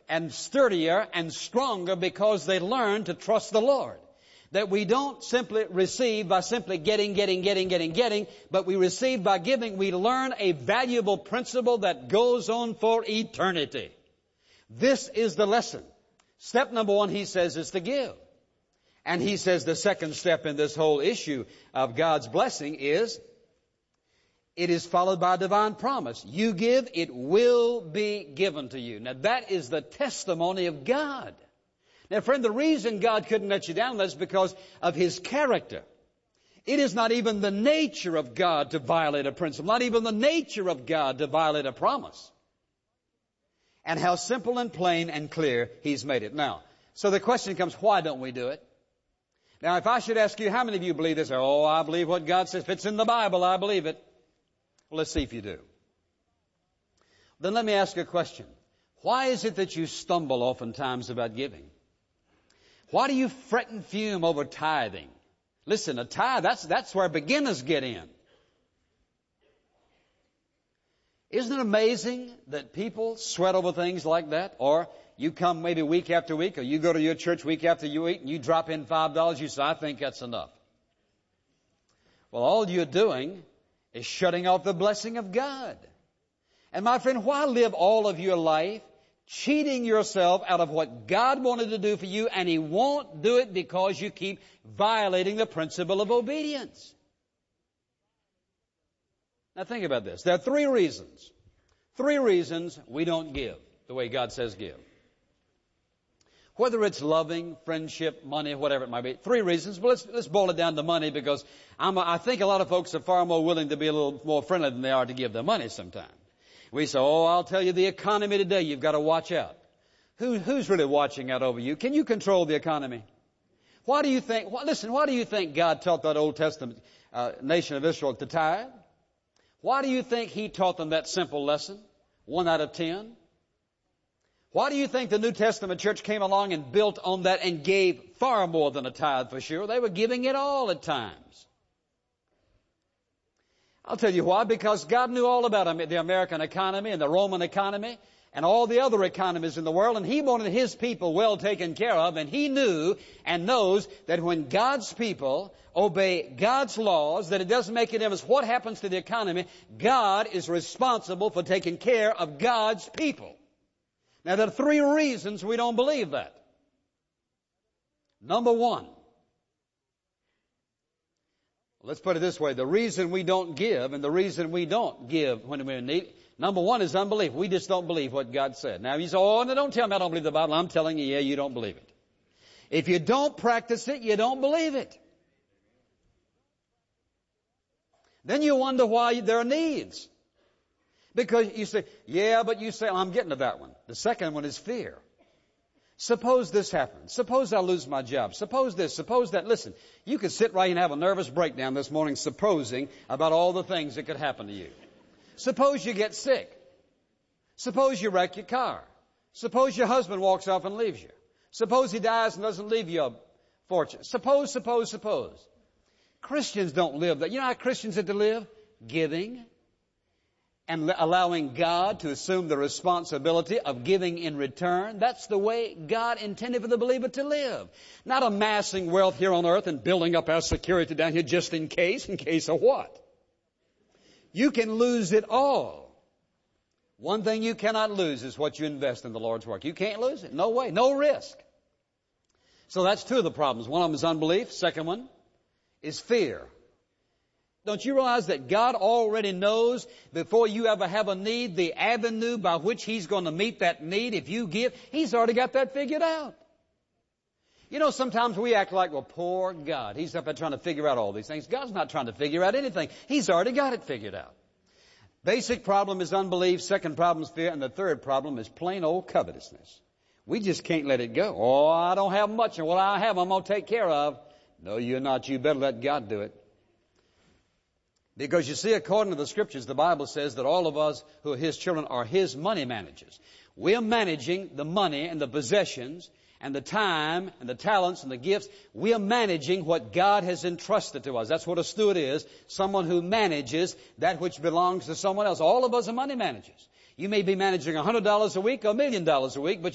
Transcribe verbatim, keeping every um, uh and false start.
and sturdier and stronger because they learn to trust the Lord. That we don't simply receive by simply getting, getting, getting, getting, getting, but we receive by giving. We learn a valuable principle that goes on for eternity. This is the lesson. Step number one, he says, is to give. And he says the second step in this whole issue of God's blessing is, it is followed by a divine promise. You give, it will be given to you. Now that is the testimony of God. Now friend, the reason God couldn't let you down is because of His character. It is not even the nature of God to violate a principle, not even the nature of God to violate a promise. And how simple and plain and clear He's made it. Now, so the question comes, why don't we do it? Now if I should ask you, how many of you believe this? Oh, I believe what God says. If it's in the Bible, I believe it. Well, let's see if you do. Then let me ask you a question. Why is it that you stumble oftentimes about giving? Why do you fret and fume over tithing? Listen, a tithe, that's, that's where beginners get in. Isn't it amazing that people sweat over things like that? Or you come maybe week after week, or you go to your church week after week, and you drop in five dollars, you say, I think that's enough. Well, all you're doing is shutting off the blessing of God. And my friend, why live all of your life cheating yourself out of what God wanted to do for you, and He won't do it because you keep violating the principle of obedience? Now think about this. There are three reasons. Three reasons we don't give the way God says give. Whether it's loving, friendship, money, whatever it might be. Three reasons. But let's, let's boil it down to money, because I'm, I think a lot of folks are far more willing to be a little more friendly than they are to give their money sometimes. We say, oh, I'll tell you, the economy today, you've got to watch out. Who, who's really watching out over you? Can you control the economy? Why do you think, wh- listen, why do you think God taught that Old Testament uh, nation of Israel to tithe? Why do you think He taught them that simple lesson? One out of ten. Why do you think the New Testament church came along and built on that and gave far more than a tithe for sure? They were giving it all at times. I'll tell you why. Because God knew all about the American economy and the Roman economy and all the other economies in the world, and He wanted His people well taken care of, and He knew and knows that when God's people obey God's laws, that it doesn't make any difference what happens to the economy. God is responsible for taking care of God's people. Now, there are three reasons we don't believe that. Number one, let's put it this way. The reason we don't give and the reason we don't give when we're in need, number one is unbelief. We just don't believe what God said. Now, you say, oh, no, don't tell me I don't believe the Bible. I'm telling you, yeah, you don't believe it. If you don't practice it, you don't believe it. Then you wonder why there are needs. Because you say, yeah, but you say, oh, I'm getting to that one. The second one is fear. Suppose this happens. Suppose I lose my job. Suppose this, suppose that. Listen, you could sit right and have a nervous breakdown this morning supposing about all the things that could happen to you. Suppose you get sick. Suppose you wreck your car. Suppose your husband walks off and leaves you. Suppose he dies and doesn't leave you a fortune. Suppose, suppose, suppose. Christians don't live that. You know how Christians are to live? Giving and allowing God to assume the responsibility of giving in return. That's the way God intended for the believer to live. Not amassing wealth here on earth and building up our security down here just in case. In case of what? You can lose it all. One thing you cannot lose is what you invest in the Lord's work. You can't lose it. No way. No risk. So that's two of the problems. One of them is unbelief. Second one is fear. Don't you realize that God already knows before you ever have a need, the avenue by which He's going to meet that need if you give? He's already got that figured out. You know, sometimes we act like, well, poor God. He's up there trying to figure out all these things. God's not trying to figure out anything. He's already got it figured out. Basic problem is unbelief. Second problem is fear. And the third problem is plain old covetousness. We just can't let it go. Oh, I don't have much, and what I have I'm going to take care of. No, you're not. You better let God do it. Because you see, according to the Scriptures, the Bible says that all of us who are His children are His money managers. We're managing the money and the possessions and the time and the talents and the gifts. We're managing what God has entrusted to us. That's what a steward is, someone who manages that which belongs to someone else. All of us are money managers. You may be managing one hundred dollars a week or a million dollars a week, but